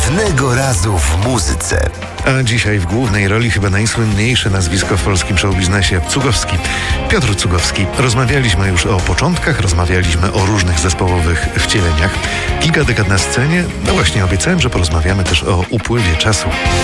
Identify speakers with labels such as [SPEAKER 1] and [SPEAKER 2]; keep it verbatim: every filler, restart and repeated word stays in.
[SPEAKER 1] Jednego razu w muzyce.
[SPEAKER 2] A dzisiaj w głównej roli chyba najsłynniejsze nazwisko w polskim showbiznesie, Cugowski. Piotr Cugowski. Rozmawialiśmy już o początkach, rozmawialiśmy o różnych zespołowych wcieleniach. Kilka dekad na scenie, no właśnie obiecałem, że porozmawiamy też o upływie czasu.